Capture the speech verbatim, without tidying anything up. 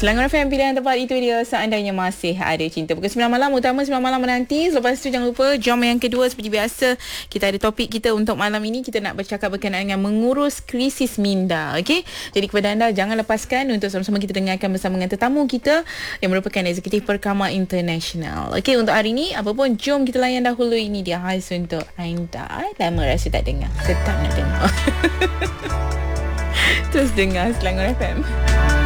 Selangor F M, pilihan tepat itu dia. Seandainya masih ada cinta. Pukul sembilan malam, utama sembilan malam menanti. Lepas tu jangan lupa jom yang kedua. Seperti biasa, kita ada topik kita untuk malam ini. Kita nak bercakap berkenaan dengan mengurus krisis minda. Okey, jadi kepada anda jangan lepaskan untuk sama-sama kita dengarkan bersama dengan tetamu kita yang merupakan eksekutif Perkama International. Okey, untuk hari ini apa pun, jom kita layan dahulu. Ini dia khas untuk anda. Lama rasa tak dengar, tetap nak dengar. Terus dengar Selangor F M.